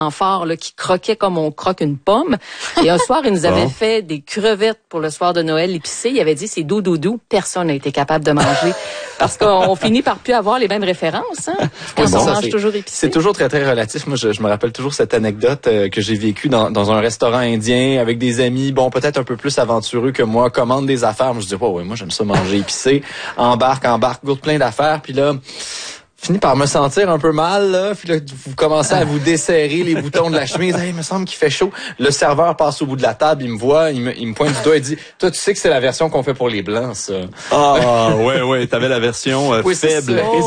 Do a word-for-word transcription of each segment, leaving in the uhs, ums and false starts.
fort là, qui croquait comme on croque une pomme. Et un soir, il nous avait bon. fait des crevettes pour le soir de Noël épicées. Il avait dit c'est doux, doux, doux. Personne n'a été capable de manger parce qu'on finit par plus avoir les mêmes références. Hein, quand oui, on ça, mange toujours épicé. C'est toujours très, très relatif. Moi, je, je me rappelle toujours cette anecdote euh, que j'ai vécue dans, dans un restaurant indien avec des amis, bon, peut-être un peu plus aventureux que moi, commandent des affaires. Je dis, oh, ouais, moi, j'aime ça manger épicé. Embarque, embarque, gourde plein d'affaires. Puis là... fini par me sentir un peu mal, là. Puis là, vous commencez à vous desserrer les boutons de la chemise. Hey, il me semble qu'il fait chaud. Le serveur passe au bout de la table, il me voit, il me, il me pointe du doigt et dit, toi, tu sais que c'est la version qu'on fait pour les Blancs, ça. Ah, ouais, ouais, t'avais la version euh, oui, faible. Oh,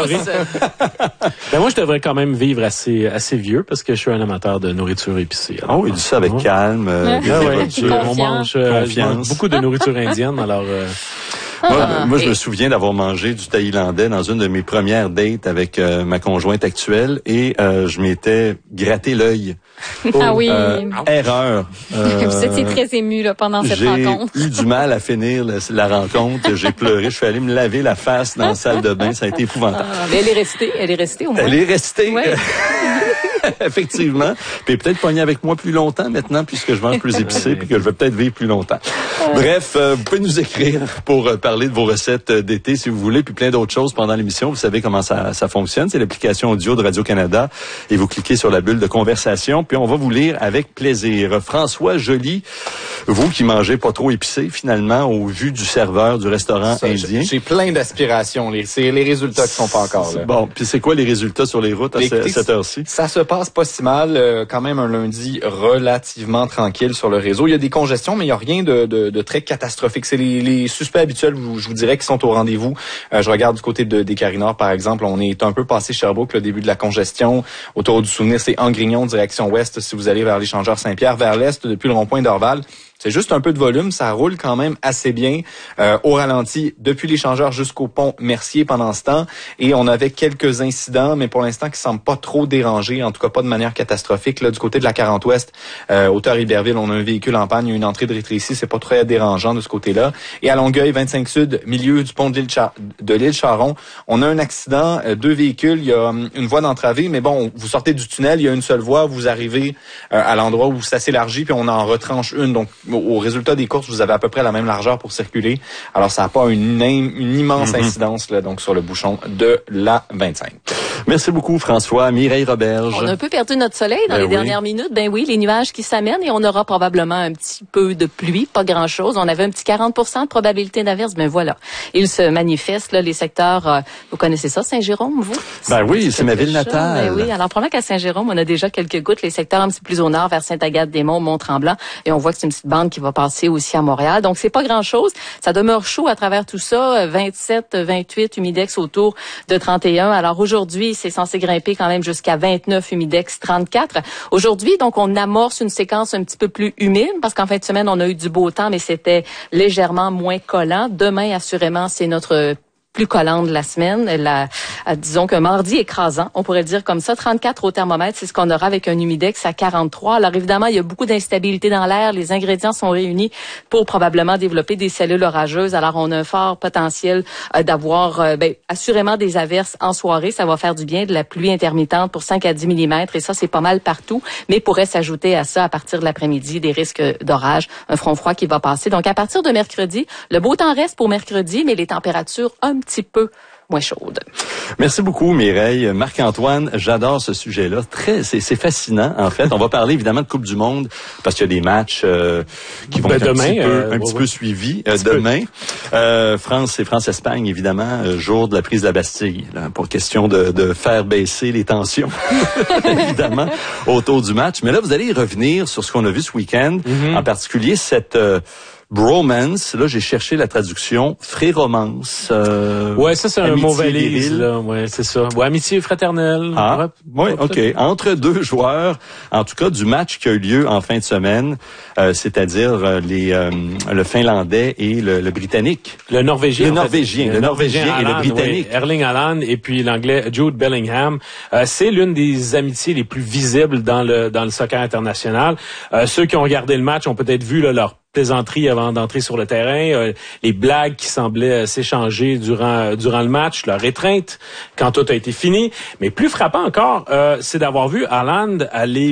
ben moi, je devrais quand même vivre assez, assez vieux parce que je suis un amateur de nourriture épicée. Ah oui, du ça avec calme. Euh, ah, ouais, je, on mange, euh, je mange beaucoup de nourriture indienne, alors... Euh, Moi, ah, moi, je et... me souviens d'avoir mangé du thaïlandais dans une de mes premières dates avec euh, ma conjointe actuelle et euh, je m'étais gratté l'œil. Oh, ah oui. Euh, erreur. Euh, Vous étiez très ému là, pendant cette rencontre. J'ai eu du mal à finir la, la rencontre. J'ai pleuré. Je suis allé me laver la face dans la salle de bain. Ça a été épouvantable. Ah, mais elle est restée. Elle est restée au moins. Elle est restée. Ouais. Effectivement. Puis peut-être pogner avec moi plus longtemps maintenant puisque je mange plus épicé puis que je vais peut-être vivre plus longtemps. Bref, euh, vous pouvez nous écrire pour euh, parler de vos recettes d'été si vous voulez puis plein d'autres choses pendant l'émission. Vous savez comment ça, ça fonctionne. C'est l'application audio de Radio-Canada et vous cliquez sur la bulle de conversation puis on va vous lire avec plaisir. François Joly, vous qui mangez pas trop épicé finalement au vu du serveur du restaurant ça, indien. J'ai plein d'aspirations. Les, c'est les résultats qui sont pas encore là. Bon, puis c'est quoi les résultats sur les routes à Écoutez, cette heure-ci? Ça se passe pas si mal. Euh, quand même un lundi relativement tranquille sur le réseau. Il y a des congestions, mais il y a rien de, de, de très catastrophique. C'est les, les suspects habituels, je vous dirais, qui sont au rendez-vous. Euh, je regarde du côté de, des Carinards, par exemple. On est un peu passé Sherbrooke, le début de la congestion. Autour du Souvenir, c'est Angrignon, direction ouest, si vous allez vers l'échangeur Saint-Pierre, vers l'est, depuis le rond-point d'Orval. C'est juste un peu de volume, ça roule quand même assez bien euh, au ralenti depuis l'échangeur jusqu'au pont Mercier pendant ce temps. Et on avait quelques incidents, mais pour l'instant qui semblent pas trop déranger, en tout cas pas de manière catastrophique. Là, du côté de la quarante ouest, euh, hauteur Iberville, on a un véhicule en panne, il y a une entrée de rétrécie, c'est pas très dérangeant de ce côté-là. Et à Longueuil, vingt-cinq sud, milieu du pont de l'île, Char- de l'île Charon, on a un accident, euh, deux véhicules, il y a um, une voie d'entravée, mais bon, vous sortez du tunnel, il y a une seule voie, vous arrivez euh, à l'endroit où ça s'élargit, puis on en retranche une, donc au résultat des courses, vous avez à peu près la même largeur pour circuler. Alors, ça n'a pas une, une immense mm-hmm. incidence là, donc sur le bouchon de la vingt-cinq. Merci beaucoup, François. Mireille Roberge. On a un peu perdu notre soleil dans ben les oui. dernières minutes. Ben oui, les nuages qui s'amènent et on aura probablement un petit peu de pluie, pas grand-chose. On avait un petit quarante pour cent de probabilité d'averse. Ben voilà, il se manifeste là, les secteurs. Euh, vous connaissez ça, Saint-Jérôme, vous? Ben oui, c'est ma ville natale. Ben oui, alors probablement qu'à Saint-Jérôme, on a déjà quelques gouttes. Les secteurs un petit peu plus au nord, vers Sainte-Agathe-des-Monts, Mont-Tremblant, et on voit que c'est une petite bande qui va passer aussi à Montréal. Donc c'est pas grand-chose. Ça demeure chaud à travers tout ça. vingt-sept, vingt-huit, humidex autour de trente et un. Alors aujourd'hui, c'est censé grimper quand même jusqu'à vingt-neuf, humidex trente-quatre. Aujourd'hui, donc, on amorce une séquence un petit peu plus humide parce qu'en fin de semaine, on a eu du beau temps, mais c'était légèrement moins collant. Demain, assurément, c'est notre plus collante de la semaine. La, à, disons qu'un mardi écrasant, on pourrait le dire comme ça. trente-quatre au thermomètre, c'est ce qu'on aura avec un humidex à quarante-trois. Alors évidemment, il y a beaucoup d'instabilité dans l'air. Les ingrédients sont réunis pour probablement développer des cellules orageuses. Alors on a un fort potentiel euh, d'avoir euh, ben, assurément des averses en soirée. Ça va faire du bien, de la pluie intermittente pour cinq à dix millimètres. Et ça, c'est pas mal partout. Mais pourrait s'ajouter à ça, à partir de l'après-midi, des risques d'orage, un front froid qui va passer. Donc à partir de mercredi, le beau temps reste pour mercredi, mais les températures un petit peu moins chaude. Merci beaucoup, Mireille. Marc-Antoine, j'adore ce sujet-là. Très, c'est, c'est fascinant, en fait. On va parler évidemment de Coupe du Monde parce qu'il y a des matchs euh, qui vont ben être demain, un petit peu, euh, un petit ouais, peu suivis euh, demain. Euh, France et France-Espagne, évidemment, euh, jour de la prise de la Bastille, là, pour question de, de faire baisser les tensions, évidemment, autour du match. Mais là, vous allez y revenir sur ce qu'on a vu ce week-end, mm-hmm. en particulier cette... Euh, bromance, là j'ai cherché la traduction, fréromance. Euh, ouais, ça c'est un mot valise, là. Ouais, c'est ça. Ouais, amitié fraternelle. Ah, ouais, ouais ok. Entre deux joueurs, en tout cas du match qui a eu lieu en fin de semaine, euh, c'est-à-dire euh, les euh, le Finlandais et le, le Britannique. Le Norvégien. Le Norvégien, le Norvégien, Norvégien et Haaland, le Britannique. Ouais, Erling Haaland et puis l'Anglais Jude Bellingham. Euh, c'est l'une des amitiés les plus visibles dans le dans le soccer international. Euh, ceux qui ont regardé le match ont peut-être vu là, leur plaisanterie avant d'entrer sur le terrain, euh, les blagues qui semblaient euh, s'échanger durant euh, durant le match, leur étreinte quand tout a été fini. Mais plus frappant encore, euh, c'est d'avoir vu Haaland aller